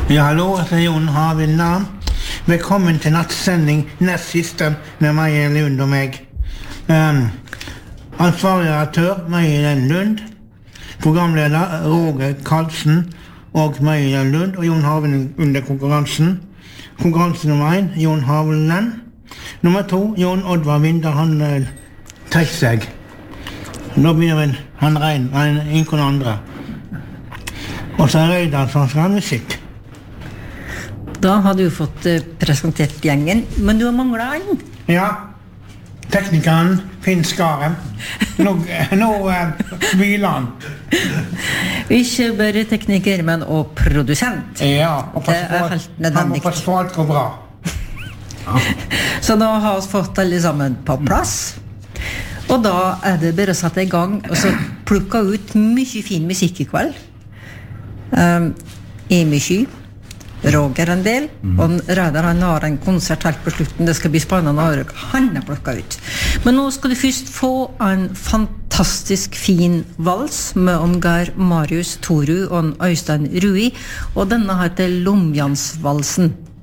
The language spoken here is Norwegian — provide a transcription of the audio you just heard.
Ja, hallo, jeg heter Jon Harvild Nam. Velkommen til nattsending nest siste med Maja Lund og meg. Ansvarlig redaktør Maja Lund, programleder Roger Karlsen og Maja Lund og Jon Harvild under konkurransen. Konkurranse nummer 1, Jon Harvild Lund. Nummer 2, Jon Oddvar Vinter, han trekker seg. Nå begynner han regn, ingen andre. Og så Reidar som skal ha musikk. Da har du fått presentert gjengen, men du har manglet en. Ja, teknikeren Finn Skaren. Nå hviler han. Ikke bare tekniker, men også produsent. Ja, og det helt nødvendig. Han må passe på alt går bra. Ja. Så nå har vi fått alle sammen på plass. Og da det bare å sette i gang og så plukke ut mye fin musikk i kveld. Emi Sky, Roger en del, og Reidar han har en konsert helt på slutten. Det skal bli spennende å han har plukket ut. Men nå skal du først få en fantastisk fin vals med om Geir Marius Toru og Øystein Rui, og denne heter Lomjansvalsen.